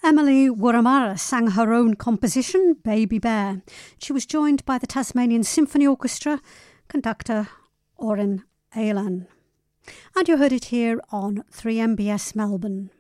Emily Wuramara sang her own composition, Baby Bear. She was joined by the Tasmanian Symphony Orchestra, conductor Oren Aylan. And you heard it here on 3MBS Melbourne.